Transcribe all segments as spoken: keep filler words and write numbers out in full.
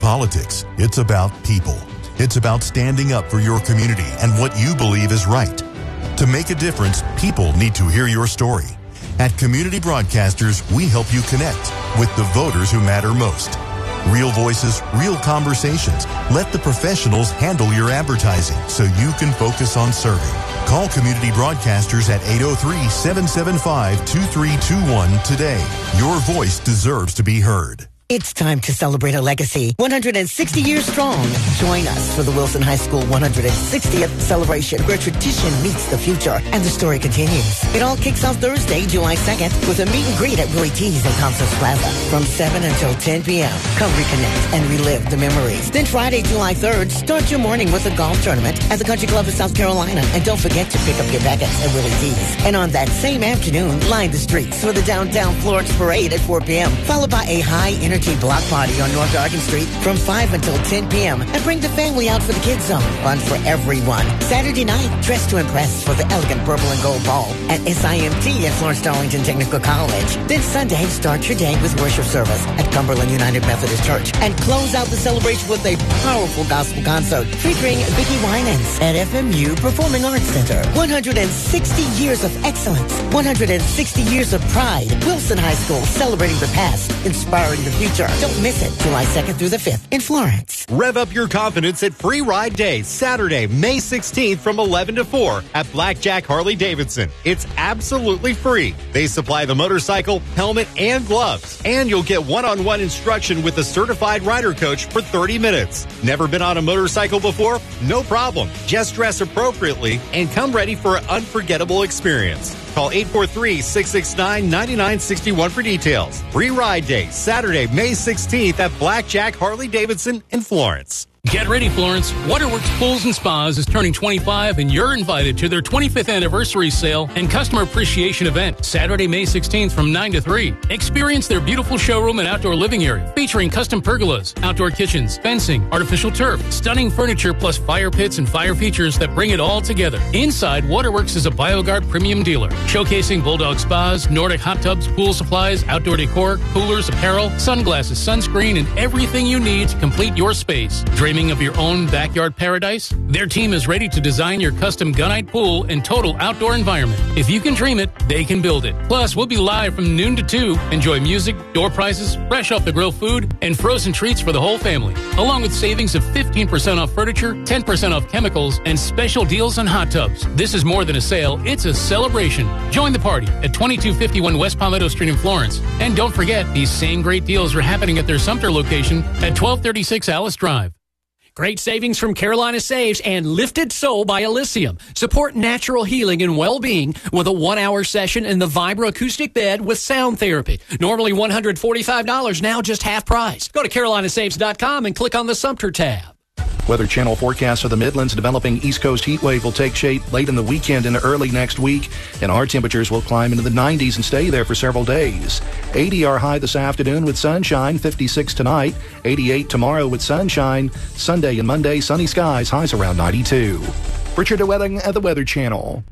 politics. It's about people. It's about standing up for your community and what you believe is right. To make a difference, people need to hear your story. At Community Broadcasters, we help you connect with the voters who matter most. Real voices, real conversations. Let the professionals handle your advertising so you can focus on serving. Call Community Broadcasters at eight oh three, seven seven five, two three two one today. Your voice deserves to be heard. It's time to celebrate a legacy. one hundred sixty years strong. Join us for the Wilson High School one hundred sixtieth celebration, where tradition meets the future and the story continues. It all kicks off Thursday, July second, with a meet and greet at Willie T's in Concerts Plaza from seven until ten p.m. Come reconnect and relive the memories. Then Friday, July third, start your morning with a golf tournament at the Country Club of South Carolina. And don't forget to pick up your packets at Willie T's. And on that same afternoon, line the streets for the Downtown Florence Parade at four p.m., followed by a high-energy block party on North Dargan Street from five until ten p.m. And bring the family out for the kids zone. Fun for everyone. Saturday night, dress to impress for the elegant purple and gold ball at S I M T at Florence Darlington Technical College. Then Sunday, start your day with worship service at Cumberland United Methodist Church and close out the celebration with a powerful gospel concert featuring Vicki Winans at F M U Performing Arts Center. one hundred sixty years of excellence. one hundred sixty years of pride. Wilson High School, celebrating the past, inspiring the future. Don't miss it. July second through the fifth in Florence. Rev up your confidence at Free Ride Day, Saturday, May sixteenth from eleven to four at Blackjack Harley Davidson. It's absolutely free. They supply the motorcycle, helmet, and gloves. And you'll get one-on-one instruction with a certified rider coach for thirty minutes. Never been on a motorcycle before? No problem. Just dress appropriately and come ready for an unforgettable experience. Call eight four three, six six nine, nine nine six one for details. Free Ride Day, Saturday, May sixteenth at Blackjack Harley Davidson in Florence. Get ready, Florence. Waterworks Pools and Spas is turning twenty-five, and you're invited to their twenty-fifth anniversary sale and customer appreciation event, Saturday, May sixteenth from nine to three. Experience their beautiful showroom and outdoor living area, featuring custom pergolas, outdoor kitchens, fencing, artificial turf, stunning furniture, plus fire pits and fire features that bring it all together. Inside, Waterworks is a BioGuard premium dealer, showcasing Bulldog spas, Nordic hot tubs, pool supplies, outdoor decor, coolers, apparel, sunglasses, sunscreen, and everything you need to complete your space. Dreaming of your own backyard paradise? Their team is ready to design your custom gunite pool and total outdoor environment. If you can dream it, they can build it. Plus, we'll be live from noon to two. Enjoy music, door prizes, fresh off the grill food, and frozen treats for the whole family. Along with savings of fifteen percent off furniture, ten percent off chemicals, and special deals on hot tubs. This is more than a sale, it's a celebration. Join the party at twenty-two fifty-one West Palmetto Street in Florence. And don't forget, these same great deals are happening at their Sumter location at twelve thirty-six Alice Drive. Great savings from Carolina Saves and Lifted Soul by Elysium. Support natural healing and well-being with a one-hour session in the Vibra acoustic bed with sound therapy. Normally one hundred forty-five dollars, now just half price. Go to carolina saves dot com and click on the Sumter tab. Weather Channel forecast for the Midlands. Developing East Coast heat wave will take shape late in the weekend into early next week, and our temperatures will climb into the nineties and stay there for several days. eighty our high this afternoon with sunshine, fifty-six tonight, eighty-eight tomorrow with sunshine, Sunday and Monday sunny skies, highs around ninety-two. Richard DeWetting at the Weather Channel.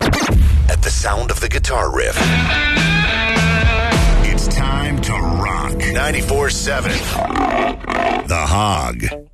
At the sound of the guitar riff, it's time to rock. ninety-four seven The Hog.